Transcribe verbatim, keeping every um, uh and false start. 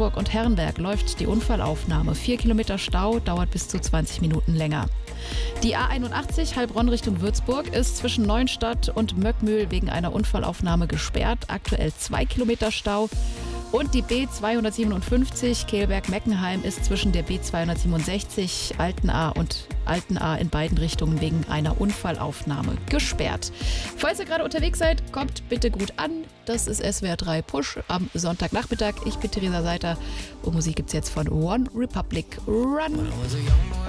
Magdeburg und Herrenberg läuft die Unfallaufnahme. Vier Kilometer Stau, dauert bis zu zwanzig Minuten länger. Die A einundachtzig Heilbronn Richtung Würzburg ist zwischen Neuenstadt und Möckmühl wegen einer Unfallaufnahme gesperrt. Aktuell zwei Kilometer Stau. Und die B zweihundertsiebenundfünfzig Kehlberg-Meckenheim ist zwischen der B zweihundertsiebenundsechzig Altenahr und Altenahr in beiden Richtungen wegen einer Unfallaufnahme gesperrt. Falls ihr gerade unterwegs seid, kommt bitte gut an. Das ist S W R drei Push am Sonntagnachmittag. Ich bin Theresa Seiter und Musik gibt's jetzt von One Republic. Run!